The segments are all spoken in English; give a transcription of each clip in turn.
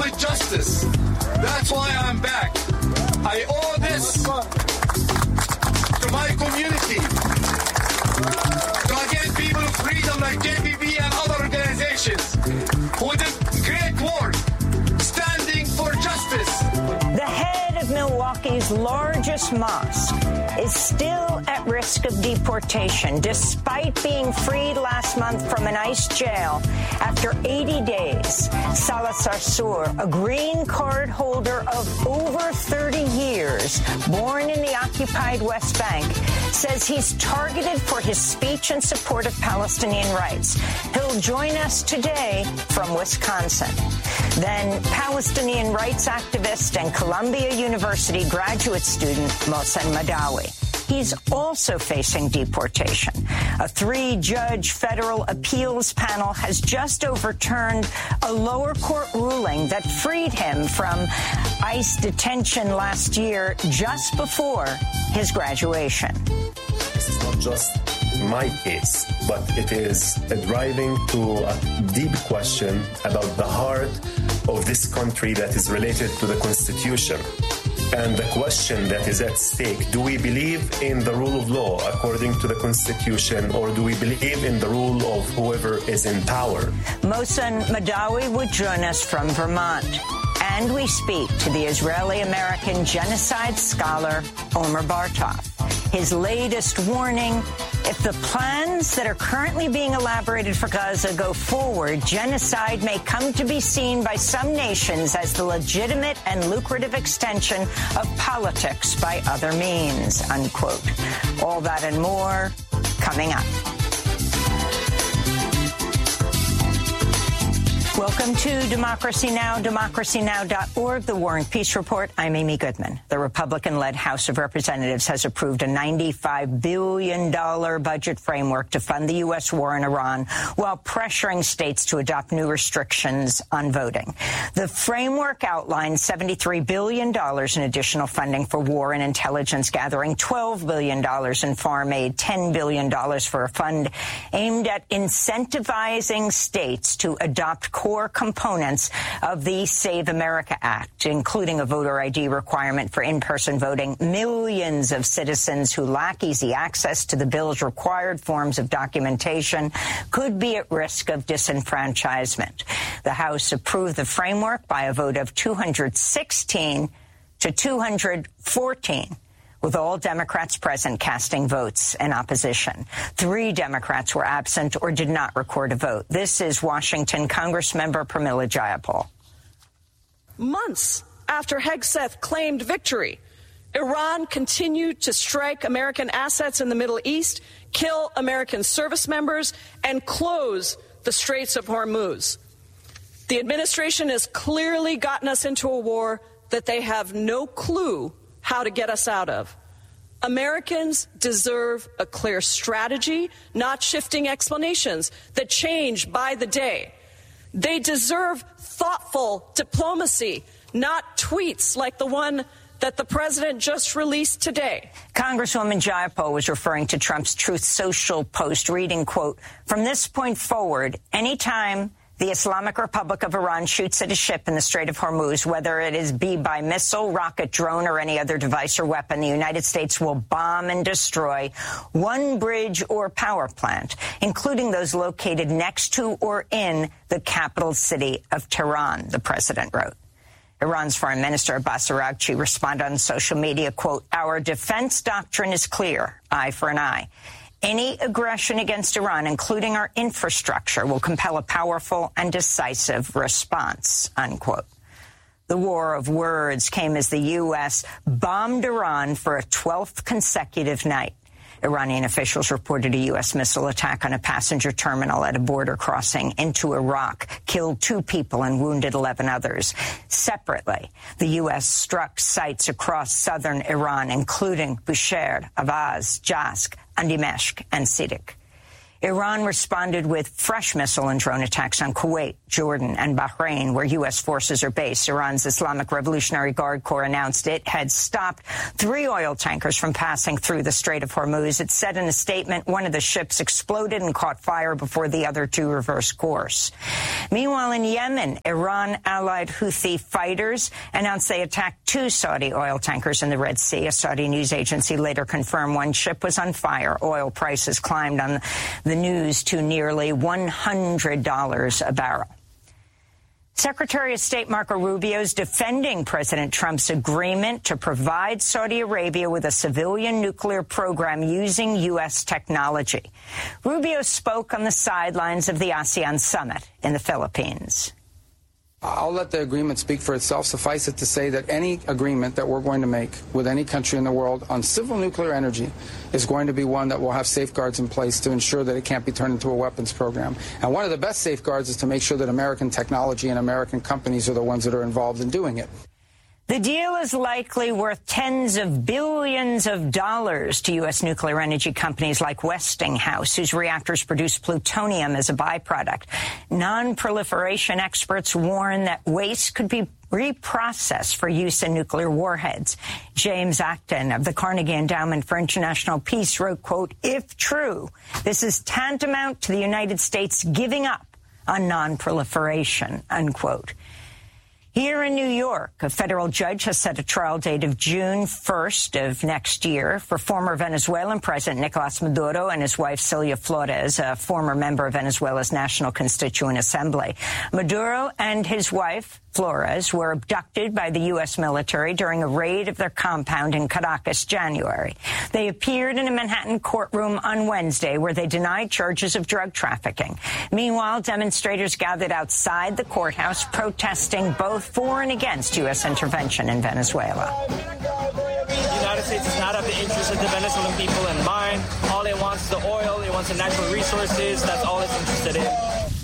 with justice. That's why I'm back. I owe this to my community, to again people of freedom like JPB and other organizations who did great work standing for justice. The head of Milwaukee's largest mosque is still at risk of deportation, despite being freed last month from an ICE jail after 80 days. Salah Sarsour, a green card holder of over 30 years, born in the occupied West Bank, says he's targeted for his speech in support of Palestinian rights. He'll join us today from Wisconsin. Then Palestinian rights activist and Columbia University graduate student Mohsen Madawi. He's also facing deportation. A 3-judge federal appeals panel has just overturned a lower court ruling that freed him from ICE detention last year just before his graduation. This is not just my case, but it is driving to a deep question about the heart of this country that is related to the Constitution. And the question that is at stake, do we believe in the rule of law according to the Constitution, or do we believe in the rule of whoever is in power? Mohsen Madawi would join us from Vermont. And we speak to the Israeli-American genocide scholar Omer Bartov. His latest warning: if the plans that are currently being elaborated for Gaza go forward, genocide may come to be seen by some nations as the legitimate and lucrative extension of politics by other means, unquote. All that and more coming up. Welcome to Democracy Now!, democracynow.org, The War and Peace Report. I'm Amy Goodman. The Republican-led House of Representatives has approved a $95 billion budget framework to fund the U.S. war in Iran while pressuring states to adopt new restrictions on voting. The framework outlines $73 billion in additional funding for war and intelligence gathering, $12 billion in farm aid, $10 billion for a fund aimed at incentivizing states to adopt core components of the Save America Act, including a voter ID requirement for in-person voting. Millions of citizens who lack easy access to the bill's required forms of documentation could be at risk of disenfranchisement. The House approved the framework by a vote of 216 to 214. with all Democrats present casting votes in opposition. 3 Democrats were absent or did not record a vote. This is Washington Congressmember Pramila Jayapal. Months after Hegseth claimed victory, Iran continued to strike American assets in the Middle East, kill American service members, and close the Straits of Hormuz. The administration has clearly gotten us into a war that they have no clue how to get us out of. Americans deserve a clear strategy, not shifting explanations that change by the day. They deserve thoughtful diplomacy, not tweets like the one that the president just released today. Congresswoman Jayapal was referring to Trump's Truth Social post, reading, quote, "From this point forward, anytime the Islamic Republic of Iran shoots at a ship in the Strait of Hormuz, whether it be by missile, rocket, drone, or any other device or weapon, the United States will bomb and destroy one bridge or power plant, including those located next to or in the capital city of Tehran," the president wrote. Iran's Foreign Minister Abbas Araghchi responded on social media, quote, "Our defense doctrine is clear, eye for an eye. Any aggression against Iran, including our infrastructure, will compel a powerful and decisive response," unquote. The war of words came as the U.S. bombed Iran for a 12th consecutive night. Iranian officials reported a U.S. missile attack on a passenger terminal at a border crossing into Iraq, killed 2 people and wounded 11 others. Separately, the U.S. struck sites across southern Iran, including Bushehr, Avaz, Jask, and Dimashq and Sidik. Iran responded with fresh missile and drone attacks on Kuwait, Jordan, and Bahrain, where U.S. forces are based. Iran's Islamic Revolutionary Guard Corps announced it had stopped 3 oil tankers from passing through the Strait of Hormuz. It said in a statement one of the ships exploded and caught fire before the other 2 reversed course. Meanwhile, in Yemen, Iran-allied Houthi fighters announced they attacked 2 Saudi oil tankers in the Red Sea. A Saudi news agency later confirmed one ship was on fire. Oil prices climbed on the news to nearly $100 a barrel. Secretary of State Marco Rubio is defending President Trump's agreement to provide Saudi Arabia with a civilian nuclear program using U.S. technology. Rubio spoke on the sidelines of the ASEAN summit in the Philippines. I'll let the agreement speak for itself. Suffice it to say that any agreement that we're going to make with any country in the world on civil nuclear energy is going to be one that will have safeguards in place to ensure that it can't be turned into a weapons program. And one of the best safeguards is to make sure that American technology and American companies are the ones that are involved in doing it. The deal is likely worth tens of billions of dollars to U.S. nuclear energy companies like Westinghouse, whose reactors produce plutonium as a byproduct. Non-proliferation experts warn that waste could be reprocessed for use in nuclear warheads. James Acton of the Carnegie Endowment for International Peace wrote, quote, "If true, this is tantamount to the United States giving up on non-proliferation," unquote. Here in New York, a federal judge has set a trial date of June 1st of next year for former Venezuelan President Nicolas Maduro and his wife Celia Flores, a former member of Venezuela's National Constituent Assembly. Maduro and his wife Flores were abducted by the U.S. military during a raid of their compound in Caracas, January. They appeared in a Manhattan courtroom on Wednesday where they denied charges of drug trafficking. Meanwhile, demonstrators gathered outside the courthouse protesting both for and against U.S. intervention in Venezuela. The United States does not have the interests of the Venezuelan people in mind. All it wants is the oil. It wants the natural resources. That's all it's interested in.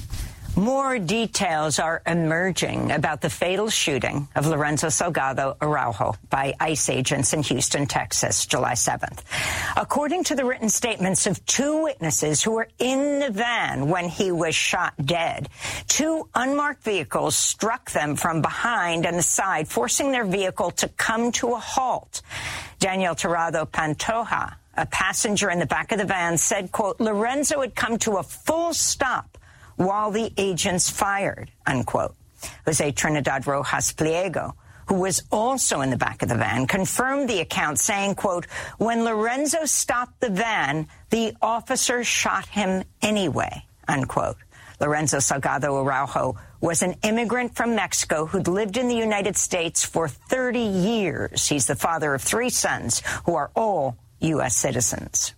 More details are emerging about the fatal shooting of Lorenzo Salgado Araujo by ICE agents in Houston, Texas, July 7th. According to the written statements of 2 witnesses who were in the van when he was shot dead, 2 unmarked vehicles struck them from behind and the side, forcing their vehicle to come to a halt. Daniel Tirado Pantoja, a passenger in the back of the van, said, quote, "Lorenzo had come to a full stop while the agents fired," unquote. Jose Trinidad Rojas Pliego, who was also in the back of the van, confirmed the account, saying, quote, "When Lorenzo stopped the van, the officer shot him anyway," unquote. Lorenzo Salgado Araujo was an immigrant from Mexico who'd lived in the United States for 30 years. He's the father of 3 sons who are all U.S. citizens.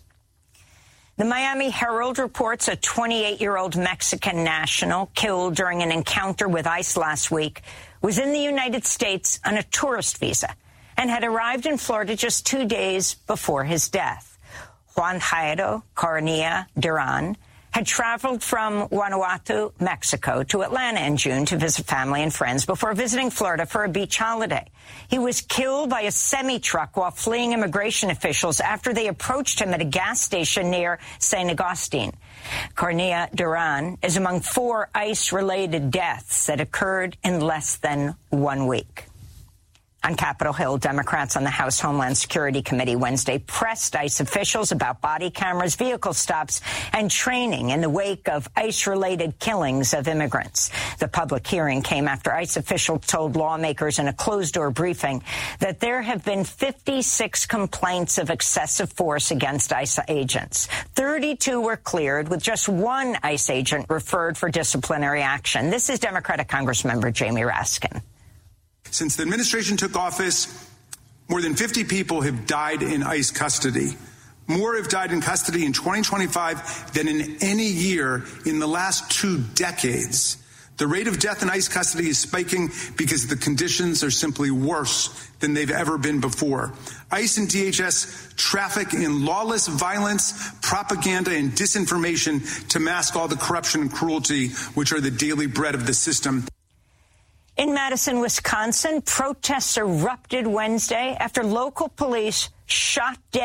The Miami Herald reports a 28-year-old Mexican national killed during an encounter with ICE last week was in the United States on a tourist visa and had arrived in Florida just 2 days before his death. Juan Jairo Cornea Duran had traveled from Guanajuato, Mexico, to Atlanta in June to visit family and friends before visiting Florida for a beach holiday. He was killed by a semi-truck while fleeing immigration officials after they approached him at a gas station near St. Augustine. Cornea Duran is among 4 ICE-related deaths that occurred in less than 1 week. On Capitol Hill, Democrats on the House Homeland Security Committee Wednesday pressed ICE officials about body cameras, vehicle stops, and training in the wake of ICE-related killings of immigrants. The public hearing came after ICE officials told lawmakers in a closed-door briefing that there have been 56 complaints of excessive force against ICE agents. 32 were cleared, with just 1 ICE agent referred for disciplinary action. This is Democratic Congressmember Jamie Raskin. Since the administration took office, more than 50 people have died in ICE custody. More have died in custody in 2025 than in any year in the last 2 decades. The rate of death in ICE custody is spiking because the conditions are simply worse than they've ever been before. ICE and DHS traffic in lawless violence, propaganda, and disinformation to mask all the corruption and cruelty which are the daily bread of the system. In Madison, Wisconsin, protests erupted Wednesday after local police shot dead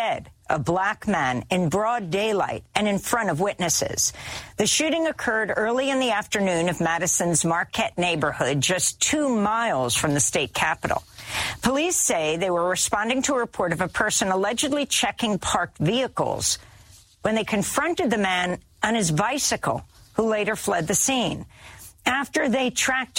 a black man in broad daylight and in front of witnesses. The shooting occurred early in the afternoon of Madison's Marquette neighborhood, just 2 miles from the state capitol. Police say they were responding to a report of a person allegedly checking parked vehicles when they confronted the man on his bicycle, who later fled the scene. After they tracked